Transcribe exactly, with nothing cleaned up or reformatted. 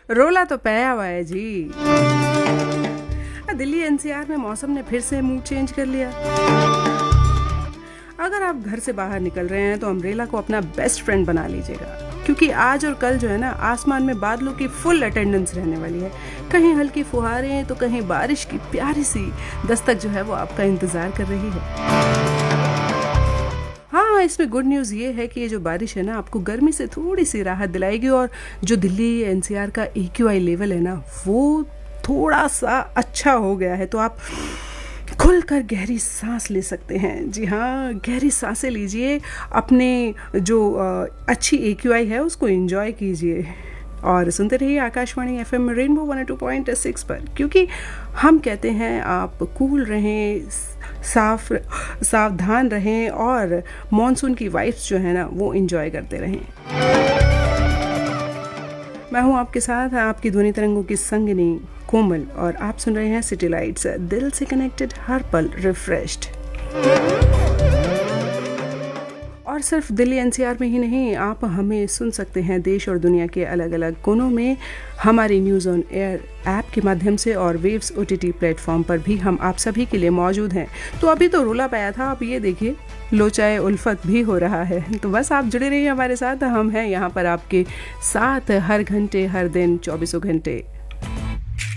रोला तो पया हुआ है जी। दिल्ली एनसीआर में मौसम ने फिर से मूड चेंज कर लिया। अगर आप घर से बाहर निकल रहे हैं तो अम्ब्रेला को अपना बेस्ट फ्रेंड बना लीजिएगा, क्योंकि आज और कल जो है ना आसमान में बादलों की फुल अटेंडेंस रहने वाली है। कहीं हल्की फुहारें तो कहीं बारिश की प्यारी सी दस्तक जो है वो आपका इंतजार कर रही है। हाँ, इसमें गुड न्यूज़ ये है कि ये जो बारिश है ना आपको गर्मी से थोड़ी सी राहत दिलाएगी, और जो दिल्ली एनसीआर का एक्यूआई लेवल है ना वो थोड़ा सा अच्छा हो गया है, तो आप खुलकर गहरी सांस ले सकते हैं। जी हाँ, गहरी सांसें लीजिए, अपने जो अच्छी एक्यूआई है उसको एंजॉय कीजिए और सुनते रहिए Akashvani FM rainbow one O two point six पर, क्योंकि हम कहते हैं आप कूल रहें, साफ सावधान रहें और मॉनसून की वाइब्स जो है ना वो एंजॉय करते रहें। मैं हूँ आपके साथ, आपकी ध्वनि तरंगों की संगिनी कोमल, और आप सुन रहे हैं सिटी लाइट्स, दिल से कनेक्टेड, हर पल रिफ्रेश्ड। और सिर्फ दिल्ली एनसीआर में ही नहीं, आप हमें सुन सकते हैं देश और दुनिया के अलग अलग कोनों में हमारी न्यूज़ ऑन एयर ऐप के माध्यम से, और वेव्स ओटीटी प्लेटफॉर्म पर भी हम आप सभी के लिए मौजूद हैं। तो अभी तो रोला पाया था, अब ये देखिए लोचाए उल्फत भी हो रहा है। तो बस आप जुड़े रहिए हमारे साथ, हम हैं यहाँ पर आपके साथ हर घंटे हर दिन चौबीसों घंटे।